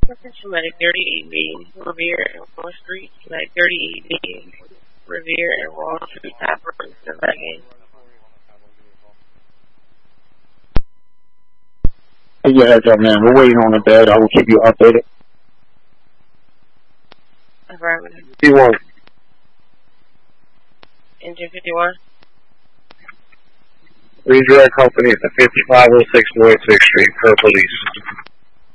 Schematic 30 EV, Revere and Wall Street. Schematic 30 EV, Revere and Wall Street. Operator, stand by again. Yeah, man. We're waiting on the bed. I will keep you updated. Affirmative. 51. Engine 51. Redirect company at the 5506 North 6th Street, per police.